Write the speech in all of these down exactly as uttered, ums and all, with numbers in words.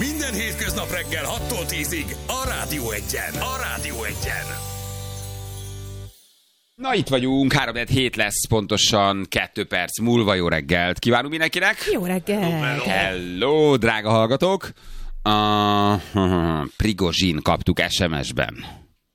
Minden hétköznap reggel hattól tízig a Rádió Egyen. A Rádió Egyen. Na itt vagyunk, három hét lesz pontosan kettő perc múlva. Jó reggelt kívánunk mindenkinek! Jó reggelt! Hello, drága hallgatók! Uh, Prigozsin kaptuk es em es-ben.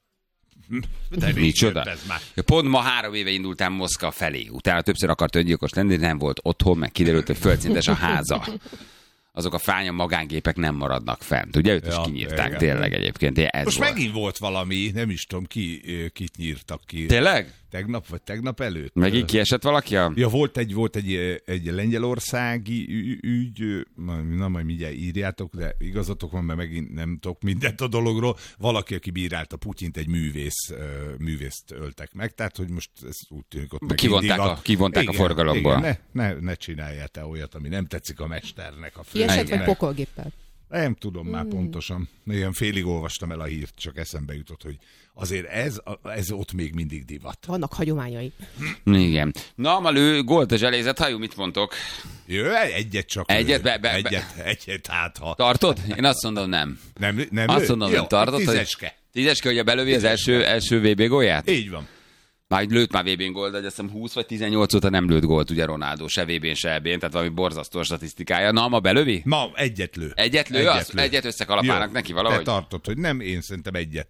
Micsoda? Pont ma három éve indultam Moszkva felé. Utána többször akart öngyilkos lenni, nem volt otthon, meg kiderült, hogy földszintes a háza. Azok a fránya magángépek nem maradnak fent. Ugye őt is ja, kinyírták igen. Tényleg egyébként. Ez most volt. Megint volt valami, nem is tudom, ki, kit nyírtak ki. Tényleg? Tegnap vagy tegnap előtt. Megint kiesett valaki? A... Ja, volt egy, volt egy, egy lengyelországi ügy, na majd mindjárt írjátok, de igazatok van, mert megint nem tudok mindent a dologról. Valaki, aki bírálta Putyint, egy művész, művészt öltek meg, tehát hogy most ez úgy tűnik ott kivonták, a, kivonták igen, a forgalomból. Igen, ne, ne, ne csináljál te olyat, ami nem tetszik a mesternek. A kiesett vagy pokolgéppel? Nem tudom hmm. már pontosan. Ilyen félig olvastam el a hírt, csak eszembe jutott, hogy azért ez, ez ott még mindig divat. Vannak hagyományai. Igen. Na, Malő, gólt a zselézet hajú, mit mondtok? Jó, egyet csak. Egyet, be, be, egyet, be. egyet, hát ha. Tartod? Én azt mondom, nem. Nem, nem azt mondom, jó, nem tartod. Tízeske. Hogy... Tízeske, hogy belövi az első, első vé bé gólját? Így van. Már lőtt már vé bén gólt, de azt hiszem húsz vagy tizennyolc óta nem lőtt gólt, ugye Ronaldo, se vé bén, se é bén, tehát valami borzasztó statisztikája. Na, ma belövi? Ma egyet lő. Egyet lő? Egyet, az, lő. Egyet összekalapálnak neki valahogy? Te tartod, hogy nem, én szerintem egyet.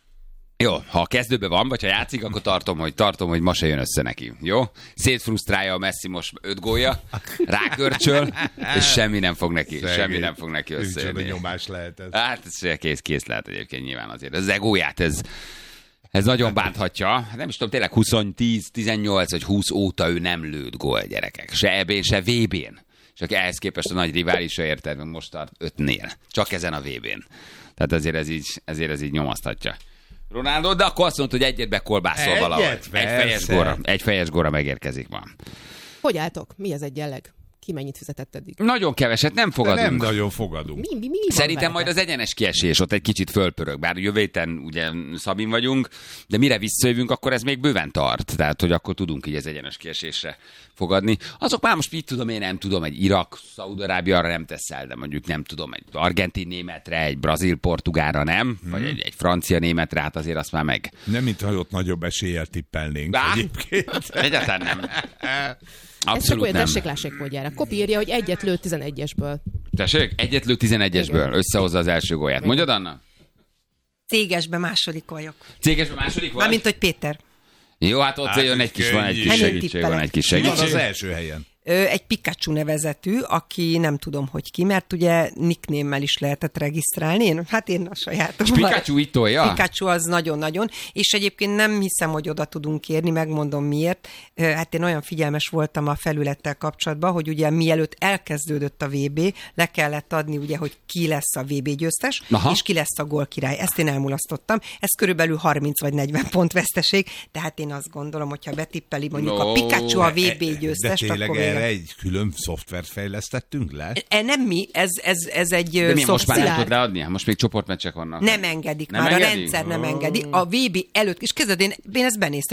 Jó, ha a kezdőben van, vagy ha játszik, akkor tartom, hogy tartom, hogy ma se jön össze neki. Jó? Szétfrusztrálja a Messi most öt gólja, rákörcsöl, és semmi nem fog neki, Szegény. semmi nem fog neki összejönni. Micsoda nyomás lehet ez. Hát ez kész, kész lehet egyébként nyilván azért. Az egóját ez... Ez nagyon bánthatja. Nem is tudom, tényleg húsz, tíz, tizennyolc vagy húsz óta ő nem lőtt gól, gyerekek. Se é bén, se vé bén. Csak ehhez képest a nagy riválisa érted, meg most tart ötnél. Csak ezen a vé bén. Tehát ezért ez így, ezért ez így nyomasztatja. Ronaldo, de akkor azt mondta, hogy egyet bekolbászol valahogy. Egy fejes góra, egy fejes góra megérkezik ma. Hogy álltok? Mi az egyenleg? Ki mennyit fizetett eddig? Nagyon keveset, nem fogadunk. De nem nagyon fogadunk. Mi, mi, mi Szerintem majd az egyenes kiesés ott egy kicsit fölpörög, bár jövő héten ugye Szabin vagyunk, de mire visszajövünk, akkor ez még bőven tart. Tehát, hogy akkor tudunk így az egyenes kiesésre fogadni. Azok már most mit tudom, én nem tudom, egy Irak, Szaúd-Arábia arra nem teszel, de mondjuk nem tudom, egy argentin-németre, egy brazil-portugálra nem, hmm. vagy egy, egy francia-németre, hát azért azt már meg. Nem, mintha ott nagyobb eséllyel tippelnénk. Bá? Egyébként. Egyáltalán nem. Abszolút nem. Tessék, lássék módjára. Kopi írja, hogy egyet lőtt tizenegyesből. Tessék? Egyet lőtt tizenegyesből. Összehozza az első gólját. Mondjad, Anna? Cégesben második vagyok. Cégesben második vagy? Mármint, hogy Péter. Jó, hát ott hát jön egy kis, van egy kis segítség, van egy kis segítség. Van az első helyen. Egy Pikachu nevezetű, aki nem tudom, hogy ki, mert ugye nicknémmel is lehetett regisztrálni. Én, hát én a sajátom. És Pikachu itt tolja? Pikachu az nagyon-nagyon, és egyébként nem hiszem, hogy oda tudunk érni, megmondom miért. Hát én olyan figyelmes voltam a felülettel kapcsolatban, hogy ugye mielőtt elkezdődött a vé bé, le kellett adni ugye, hogy ki lesz a vé bé győztes, aha, és ki lesz a gólkirály. Ezt én elmulasztottam. Ez körülbelül harminc vagy negyven pont veszteség, tehát én azt gondolom, hogyha betippeli mondjuk no, a Pikachu a vé bé győztest, akkor erre egy külön szoftvert fejlesztettünk le? E, nem mi, ez, ez, ez egy de mi most már nem tudod leadni? Most még csoportmeccsek vannak. Nem engedik nem már, engedik? A rendszer nem engedi. A vé bé előtt, és kezded, én, én ezt benéztem,